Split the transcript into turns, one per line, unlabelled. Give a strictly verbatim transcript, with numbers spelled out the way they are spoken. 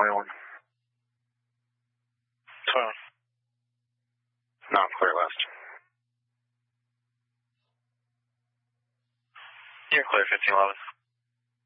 twenty-one.
twenty-one.
Non clear west.
You're clear, fifteen eleven.